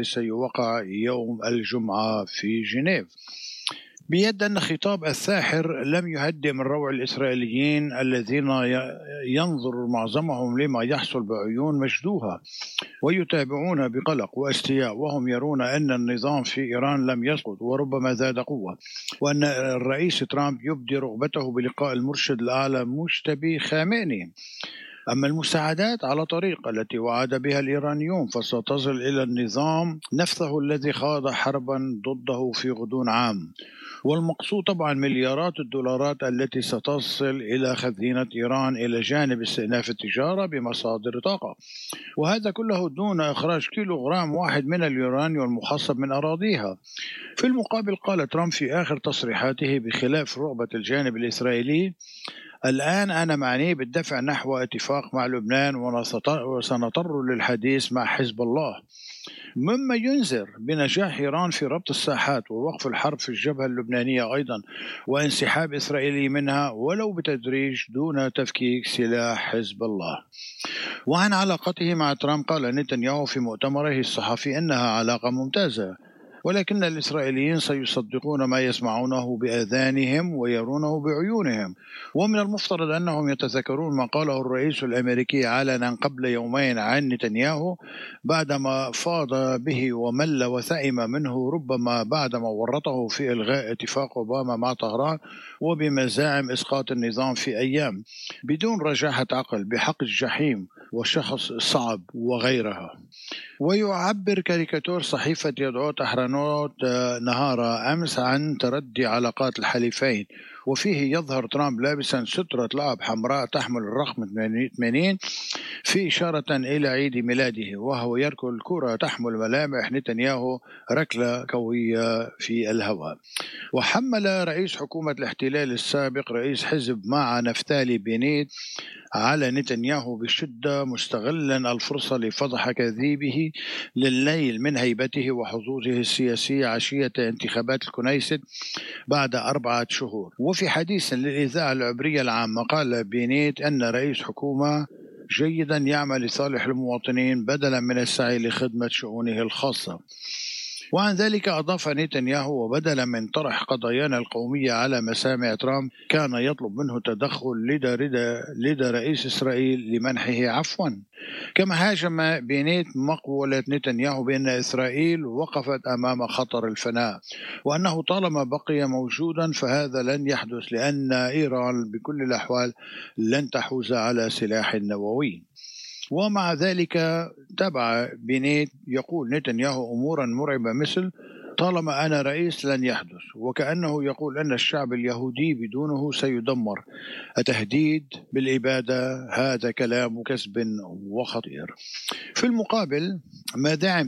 سيوقع يوم الجمعة في جنيف. بيد أن خطاب الساحر لم يهدئ من روع الإسرائيليين الذين ينظر معظمهم لما يحصل بعيون مشدوهة ويتابعون بقلق واستياء، وهم يرون أن النظام في إيران لم يسقط وربما زاد قوة، وأن الرئيس ترامب يبدي رغبته بلقاء المرشد الأعلى مجتبي خامنئي. أما المساعدات على طريق التي وعد بها الإيرانيون فستصل إلى النظام نفسه الذي خاض حربا ضده في غضون عام، والمقصود طبعا مليارات الدولارات التي ستصل إلى خزينة إيران إلى جانب استئناف التجارة بمصادر طاقة، وهذا كله دون إخراج كيلوغرام واحد من اليورانيوم المخصب من أراضيها. في المقابل قال ترامب في آخر تصريحاته بخلاف رغبة الجانب الإسرائيلي: الآن أنا معني بالدفع نحو اتفاق مع لبنان وسنضطر للحديث مع حزب الله، مما ينذر بنجاح إيران في ربط الساحات ووقف الحرب في الجبهة اللبنانية أيضا، وانسحاب إسرائيل منها ولو بتدريج دون تفكيك سلاح حزب الله. وعن علاقته مع ترامب قال نتنياهو في مؤتمره الصحفي إنها علاقة ممتازة، ولكن الإسرائيليين سيصدقون ما يسمعونه بآذانهم ويرونه بعيونهم، ومن المفترض أنهم يتذكرون ما قاله الرئيس الأمريكي علنا قبل يومين عن نتنياهو بعدما فاض به ومل وثئم منه، ربما بعدما ورطه في إلغاء اتفاق أوباما مع طهران وبمزاعم إسقاط النظام في أيام بدون رجاحة عقل بحق الجحيم والشخص الصعب وغيرها. ويعبر كاريكاتور صحيفة يدعوت أحرنوت نهار أمس عن تردي علاقات الحليفين، وفيه يظهر ترامب لابسا سترة لعب حمراء تحمل الرقم 80 في إشارة إلى عيد ميلاده، وهو يركل كرة تحمل ملامح نتنياهو ركلة قوية في الهواء. وحمل رئيس حكومة الاحتلال السابق رئيس حزب مع نفتالي بينيت على نتنياهو بشدة، مستغلا الفرصة لفضح كذيبه للنيل من هيبته وحظوظه السياسية عشية انتخابات الكنيست بعد 4 شهور. وفي حديث للإذاعة العبرية العامة قال بينيت أن رئيس حكومة جيدا يعمل لصالح المواطنين بدلا من السعي لخدمة شؤونه الخاصة. وعن ذلك أضاف نتنياهو: وبدلا من طرح قضايانا القومية على مسامع ترامب كان يطلب منه تدخل لدى رئيس إسرائيل لمنحه عفوا. كما هاجم بينيت مقولة نتنياهو بأن إسرائيل وقفت أمام خطر الفناء، وأنه طالما بقي موجودا فهذا لن يحدث لأن إيران بكل الأحوال لن تحوز على سلاح نووي. ومع ذلك تبع بينيت يقول نتنياهو أمورا مرعبة مثل: طالما أنا رئيس لن يحدث، وكأنه يقول أن الشعب اليهودي بدونه سيدمر. التهديد بالإبادة هذا كلام كذب وخطير. في المقابل ما داعم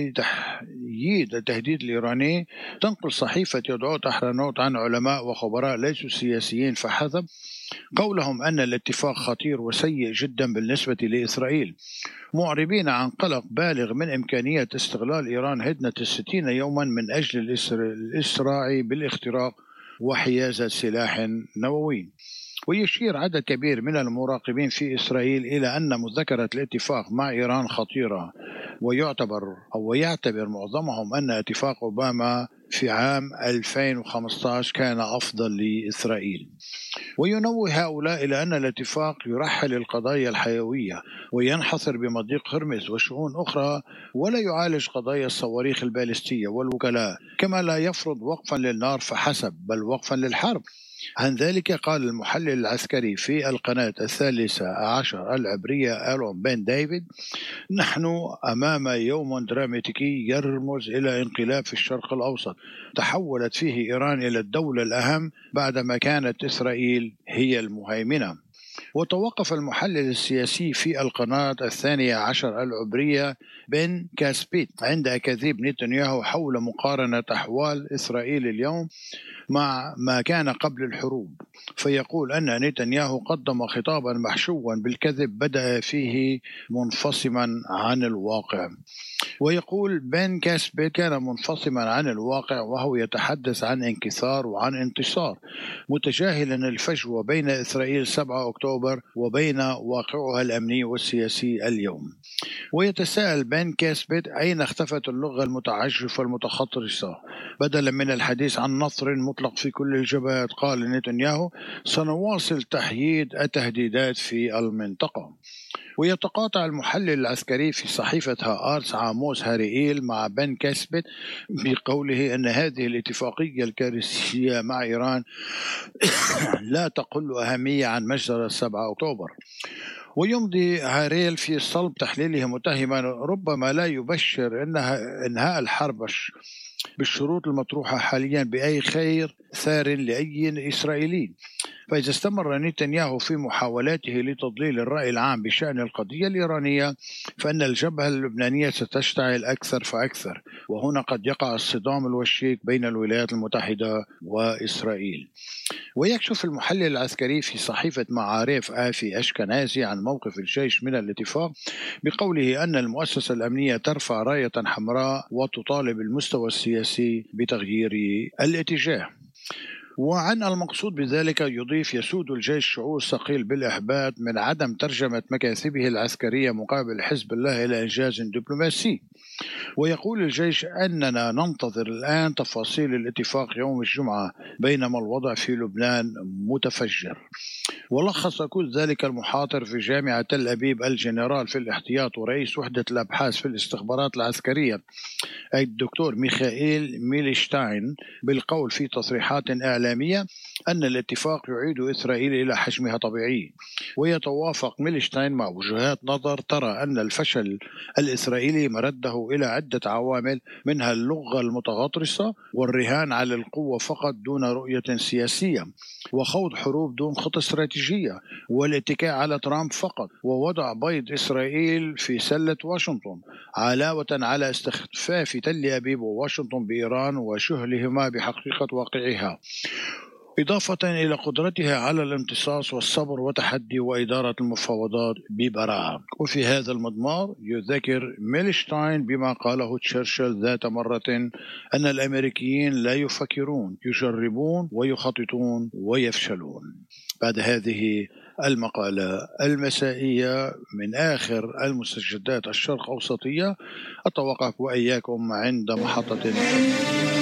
تحييد التهديد الإيراني تنقل صحيفة يدعوت أحرنوت عن علماء وخبراء ليسوا سياسيين فحسب قولهم أن الاتفاق خطير وسيء جدا بالنسبة لإسرائيل، معربين عن قلق بالغ من إمكانية استغلال إيران هدنة 60 يوما من أجل الإسراع بالاختراق وحيازة سلاح نووي. ويشير عدد كبير من المراقبين في إسرائيل إلى أن مذكرة الاتفاق مع إيران خطيرة، ويعتبر معظمهم أن اتفاق أوباما في عام 2015 كان أفضل لإسرائيل. وينوه هؤلاء إلى أن الاتفاق يرحل القضايا الحيوية وينحصر بمضيق هرمز وشؤون أخرى، ولا يعالج قضايا الصواريخ البالستية والوكلاء، كما لا يفرض وقفا للنار فحسب بل وقفا للحرب. عن ذلك قال المحلل العسكري في القناة 13 العبرية ألون بن ديفيد: نحن أمام يوم دراماتيكي يرمز إلى انقلاب في الشرق الأوسط تحولت فيه إيران إلى الدولة الأهم بعدما كانت إسرائيل هي المهيمنة. وتوقف المحلل السياسي في القناة 12 العبرية بن كاسبيت عند أكاذيب نتنياهو حول مقارنة أحوال إسرائيل اليوم مع ما كان قبل الحروب، فيقول أن نتنياهو قدم خطابا محشوا بالكذب بدأ فيه منفصما عن الواقع. ويقول بن كاسبي كان منفصما عن الواقع وهو يتحدث عن انكسار وعن انتصار، متجاهلا الفجوة بين إسرائيل 7 أكتوبر وبين واقعها الأمني والسياسي اليوم. ويتساءل بن كاسبت أين اختفت اللغة المتعجرفة المتخطرسة. بدلا من الحديث عن نصر مطلق في كل الجبهات، قال نتنياهو سنواصل تحييد التهديدات في المنطقة. ويتقاطع المحلل العسكري في صحيفة هآرتس عاموس هاريئيل مع بن كاسبت بقوله أن هذه الاتفاقية الكارثية مع إيران لا تقل أهمية عن مجزرة 7 أكتوبر. ويمضي هاريل في صلب تحليله متهما ربما لا يبشر إنهاء الحرب بالشروط المطروحة حاليا بأي خير ثار لأي إسرائيلي. فإذا استمر نتنياهو في محاولاته لتضليل الرأي العام بشأن القضية الإيرانية، فإن الجبهة اللبنانية ستشتعل أكثر فأكثر، وهنا قد يقع الصدام الوشيك بين الولايات المتحدة وإسرائيل. ويكشف المحلل العسكري في صحيفة معارف آفي أشكنازي عن موقف الجيش من الاتفاق بقوله أن المؤسسة الأمنية ترفع راية حمراء وتطالب المستوى السياسي بتغيير الاتجاه. وعن المقصود بذلك يضيف يسود الجيش شعور ثقيل بالإحباط من عدم ترجمة مكاسبه العسكرية مقابل حزب الله إلى إنجاز دبلوماسي. ويقول الجيش أننا ننتظر الآن تفاصيل الاتفاق يوم الجمعة، بينما الوضع في لبنان متفجر. ولخص كل ذلك المحاضر في جامعة تل أبيب الجنرال في الاحتياط ورئيس وحدة الأبحاث في الاستخبارات العسكرية الدكتور ميخائيل ميلشتاين بالقول في تصريحات إعلامية أن الاتفاق يعيد إسرائيل إلى حجمها طبيعي. ويتوافق ميلشتاين مع وجهات نظر ترى أن الفشل الإسرائيلي مرده إلى عدة عوامل، منها اللغة المتغطرسة والرهان على القوة فقط دون رؤية سياسية، وخوض حروب دون خطة استراتيجية، والاتكاء على ترامب فقط، ووضع بيض إسرائيل في سلة واشنطن، علاوة على استخفاف تل أبيب وواشنطن بإيران وشهلهما بحقيقة واقعها، إضافة إلى قدرتها على الامتصاص والصبر وتحدي وإدارة المفاوضات ببراعة. وفي هذا المضمار يذكر ميلشتاين بما قاله تشرشل ذات مرة أن الأمريكيين لا يفكرون، يجربون ويخططون ويفشلون. بعد هذه المقالة المسائية من آخر المستجدات الشرق أوسطية، أتوقف وإياكم عند محطة